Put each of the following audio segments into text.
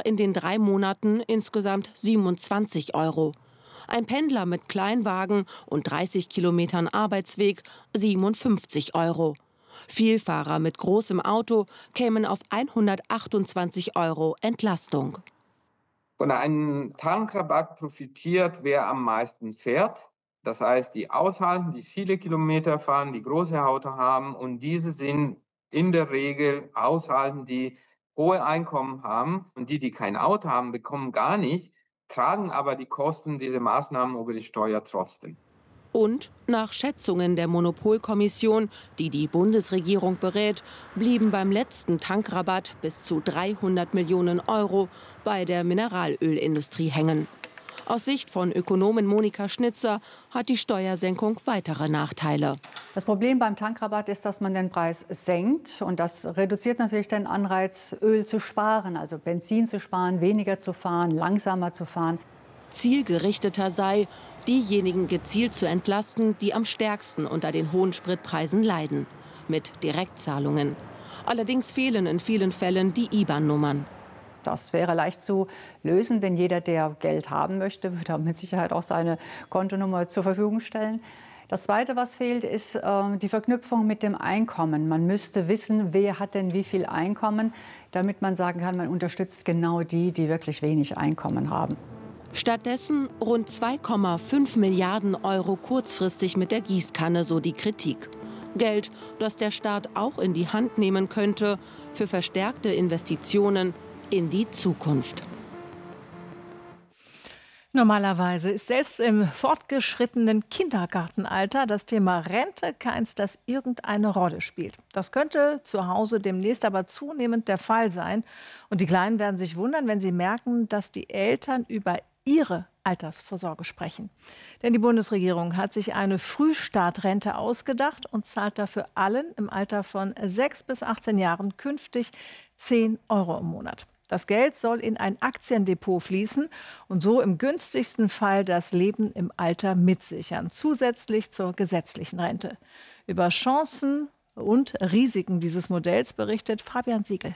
in den 3 Monaten insgesamt 27 Euro. Ein Pendler mit Kleinwagen und 30 Kilometern Arbeitsweg 57 Euro. Vielfahrer mit großem Auto kämen auf 128 Euro Entlastung. Von einem Tankrabatt profitiert, wer am meisten fährt. Das heißt, die aushalten, die viele Kilometer fahren, die große Auto haben, und diese sind in der Regel aushalten, die hohe Einkommen haben, und die kein Auto haben, bekommen gar nicht, tragen aber die Kosten dieser Maßnahmen über die Steuer trotzdem. Und nach Schätzungen der Monopolkommission, die die Bundesregierung berät, blieben beim letzten Tankrabatt bis zu 300 Millionen Euro bei der Mineralölindustrie hängen. Aus Sicht von Ökonomin Monika Schnitzer hat die Steuersenkung weitere Nachteile. Das Problem beim Tankrabatt ist, dass man den Preis senkt. Und das reduziert natürlich den Anreiz, Öl zu sparen, also Benzin zu sparen, weniger zu fahren, langsamer zu fahren. Zielgerichteter sei, diejenigen gezielt zu entlasten, die am stärksten unter den hohen Spritpreisen leiden. Mit Direktzahlungen. Allerdings fehlen in vielen Fällen die IBAN-Nummern. Das wäre leicht zu lösen, denn jeder, der Geld haben möchte, würde mit Sicherheit auch seine Kontonummer zur Verfügung stellen. Das Zweite, was fehlt, ist die Verknüpfung mit dem Einkommen. Man müsste wissen, wer hat denn wie viel Einkommen, damit man sagen kann, man unterstützt genau die, die wirklich wenig Einkommen haben. Stattdessen rund 2,5 Milliarden Euro kurzfristig mit der Gießkanne, so die Kritik. Geld, das der Staat auch in die Hand nehmen könnte für verstärkte Investitionen in die Zukunft. Normalerweise ist selbst im fortgeschrittenen Kindergartenalter das Thema Rente keins, das irgendeine Rolle spielt. Das könnte zu Hause demnächst aber zunehmend der Fall sein. Und die Kleinen werden sich wundern, wenn sie merken, dass die Eltern über ihre Altersvorsorge sprechen. Denn die Bundesregierung hat sich eine Frühstartrente ausgedacht und zahlt dafür allen im Alter von 6 bis 18 Jahren künftig 10 Euro im Monat. Das Geld soll in ein Aktiendepot fließen und so im günstigsten Fall das Leben im Alter mitsichern, zusätzlich zur gesetzlichen Rente. Über Chancen und Risiken dieses Modells berichtet Fabian Siegel.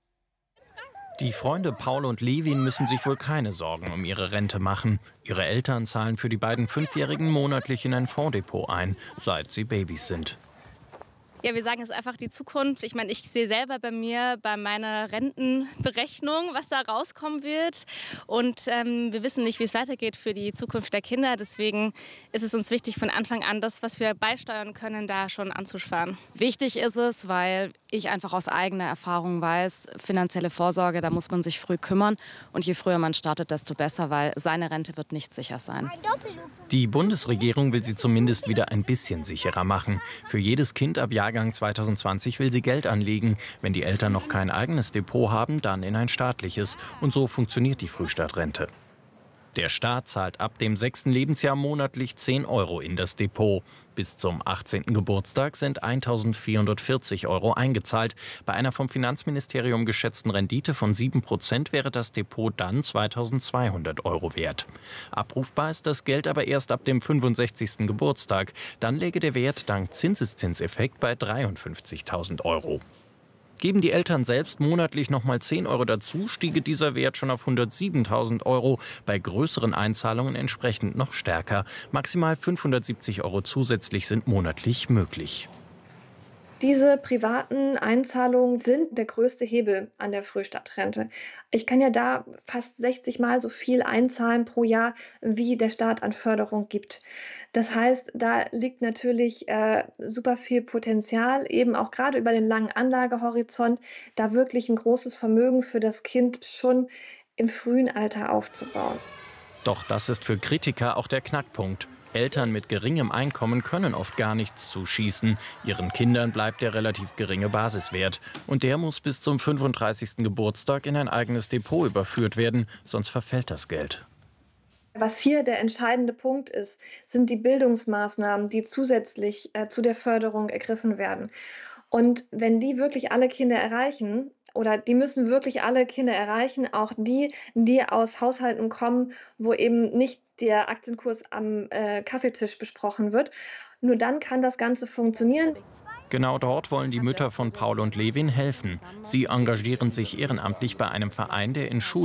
Die Freunde Paul und Levin müssen sich wohl keine Sorgen um ihre Rente machen. Ihre Eltern zahlen für die beiden 5-Jährigen monatlich in ein Fondsdepot ein, seit sie Babys sind. Ja, wir sagen es einfach die Zukunft. Ich meine, ich sehe selber bei mir, bei meiner Rentenberechnung, was da rauskommen wird. Und wir wissen nicht, wie es weitergeht für die Zukunft der Kinder. Deswegen ist es uns wichtig, von Anfang an das, was wir beisteuern können, da schon anzusparen. Wichtig ist es, weil ich einfach aus eigener Erfahrung weiß, finanzielle Vorsorge, da muss man sich früh kümmern. Und je früher man startet, desto besser, weil seine Rente wird nicht sicher sein. Die Bundesregierung will sie zumindest wieder ein bisschen sicherer machen. Für jedes Kind ab Jahrgang 2020 will sie Geld anlegen. Wenn die Eltern noch kein eigenes Depot haben, dann in ein staatliches. Und so funktioniert die Frühstartrente. Der Staat zahlt ab dem 6. Lebensjahr monatlich 10 Euro in das Depot. Bis zum 18. Geburtstag sind 1.440 Euro eingezahlt. Bei einer vom Finanzministerium geschätzten Rendite von 7% wäre das Depot dann 2.200 Euro wert. Abrufbar ist das Geld aber erst ab dem 65. Geburtstag. Dann läge der Wert dank Zinseszinseffekt bei 53.000 Euro. Geben die Eltern selbst monatlich noch mal 10 Euro dazu, stiege dieser Wert schon auf 107.000 Euro, bei größeren Einzahlungen entsprechend noch stärker. Maximal 570 Euro zusätzlich sind monatlich möglich. Diese privaten Einzahlungen sind der größte Hebel an der Frühstartrente. Ich kann ja da fast 60 Mal so viel einzahlen pro Jahr, wie der Staat an Förderung gibt. Das heißt, da liegt natürlich super viel Potenzial, eben auch gerade über den langen Anlagehorizont, da wirklich ein großes Vermögen für das Kind schon im frühen Alter aufzubauen. Doch das ist für Kritiker auch der Knackpunkt. Eltern mit geringem Einkommen können oft gar nichts zuschießen. Ihren Kindern bleibt der relativ geringe Basiswert. Und der muss bis zum 35. Geburtstag in ein eigenes Depot überführt werden, sonst verfällt das Geld. Was hier der entscheidende Punkt ist, sind die Bildungsmaßnahmen, die zusätzlich zu der Förderung ergriffen werden. Und wenn die wirklich alle Kinder erreichen, oder die müssen wirklich alle Kinder erreichen, auch die, die aus Haushalten kommen, wo eben nicht der Aktienkurs am Kaffeetisch besprochen wird, nur dann kann das Ganze funktionieren. Genau dort wollen die Mütter von Paul und Levin helfen. Sie engagieren sich ehrenamtlich bei einem Verein, der in Schulen